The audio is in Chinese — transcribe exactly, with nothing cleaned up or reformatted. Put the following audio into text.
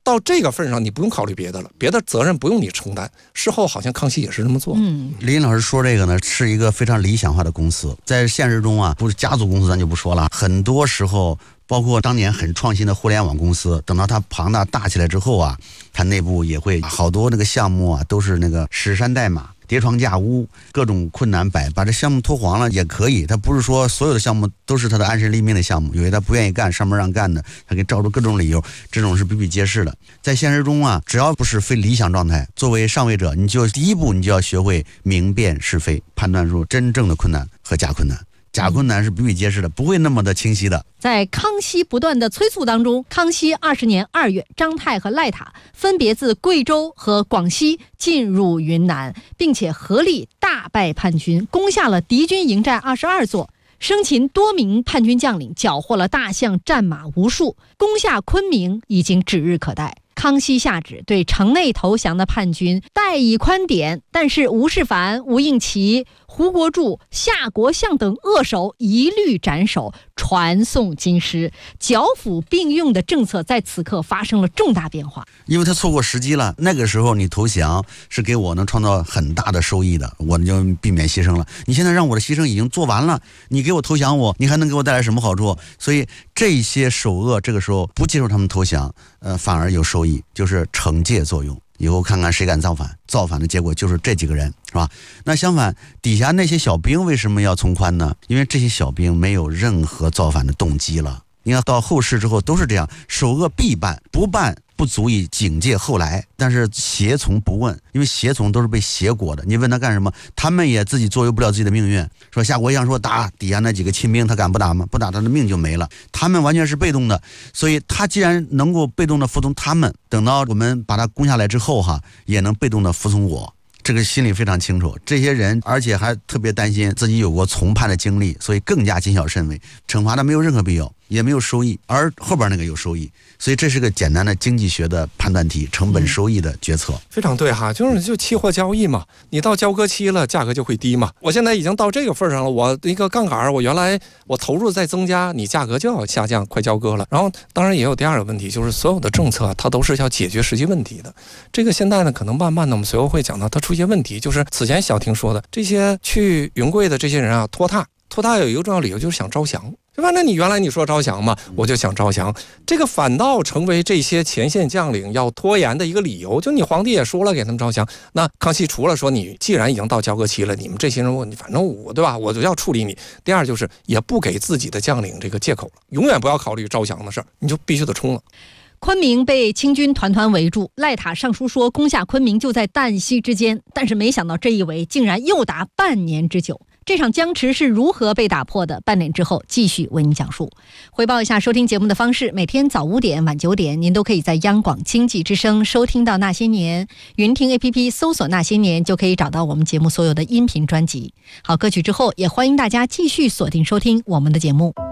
到这个份上，你不用考虑别的了，别的责任不用你承担。事后好像康熙也是这么做。 嗯， 李老师说这个呢，是一个非常理想化的公司，在现实中啊，不是家族公司咱就不说了，很多时候。包括当年很创新的互联网公司，等到它庞大大起来之后啊，它内部也会好多那个项目啊，都是那个史山代码、叠床架屋，各种困难摆，把这项目拖黄了也可以。它不是说所有的项目都是它的安身立命的项目，有些他不愿意干，上面让干的，他给找出各种理由，这种是比比皆是的。在现实中啊，只要不是非理想状态，作为上位者，你就第一步你就要学会明辨是非，判断出真正的困难和假困难。假困难是比比皆是的，不会那么的清晰的。 在康熙不断的催促当中，康熙二十年二月，张泰和赖塔分别自贵州和广西进入云南，并且合力大败叛军，攻下了敌军营寨二十二座，生擒多名叛军将领，缴获了大象战马无数，攻下昆明已经指日可待。康熙下旨对城内投降的叛军待以宽典，但是吴世蕃、吴应琦、胡国柱、夏国相等恶手一律斩首，传送京师。剿抚并用的政策在此刻发生了重大变化， 因为他错过时机了。那个时候你投降是给我能创造很大的收益的，我就避免牺牲了。你现在让我的牺牲已经做完了，你给我投降我，你还能给我带来什么好处？所以这些首恶这个时候不接受他们投降，呃，反而有收益，就是惩戒作用。以后看看谁敢造反，造反的结果就是这几个人，是吧？那相反，底下那些小兵为什么要从宽呢？因为这些小兵没有任何造反的动机了。你看到后世之后都是这样，首恶必办，不办不足以警戒后来，但是胁从不问，因为胁从都是被胁裹的，你问他干什么，他们也自己左右不了自己的命运。说夏国相说打，底下那几个亲兵他敢不打吗？不打他的命就没了，他们完全是被动的。所以他既然能够被动的服从他们，等到我们把他攻下来之后哈，也能被动的服从我。这个心里非常清楚，这些人而且还特别担心自己有过从叛的经历，所以更加谨小慎微，惩罚的没有任何必要，也没有收益，而后边那个有收益。所以这是个简单的经济学的判断题，成本收益的决策。 嗯、非常对哈，就是就期货交易嘛，你到交割期了，价格就会低嘛。我现在已经到这个份上了，我一个杠杆，我原来我投入再增加，你价格就要下降，快交割了。然后当然也有第二个问题，就是所有的政策它都是要解决实际问题的。这个现在呢，可能慢慢的我们随后会讲到它出现问题，就是此前小婷说的这些去云贵的这些人啊，拖沓拖沓有一个重要理由就是想招降。反正你原来你说招降嘛，我就想招降，这个反倒成为这些前线将领要拖延的一个理由。就你皇帝也说了给他们招降，那康熙除了说你既然已经到交割期了，你们这些人我反正我对吧，我就要处理你。第二就是也不给自己的将领这个借口了，永远不要考虑招降的事儿，你就必须得冲了。 昆明被清军团团围住，赖塔上书说攻下昆明就在旦夕之间，但是没想到这一围竟然又达半年之久。这场僵持是如何被打破的？半点之后继续为您讲述。回报一下收听节目的方式，每天早五点晚九点您都可以在央广经济之声收听到那些年，云听 A P P 搜索那些年就可以找到我们节目所有的音频专辑。好，歌曲之后也欢迎大家继续锁定收听我们的节目。